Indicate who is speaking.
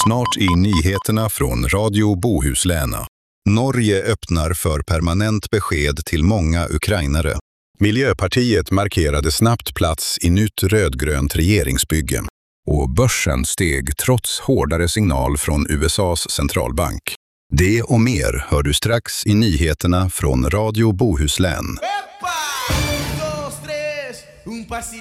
Speaker 1: Snart i nyheterna från Radio Bohuslän. Norge öppnar för permanent besked till många ukrainare. Miljöpartiet markerade snabbt plats i nytt rödgrönt regeringsbygge. Och börsen steg trots hårdare signal från USAs centralbank. Det och mer hör du strax i nyheterna från Radio Bohuslän.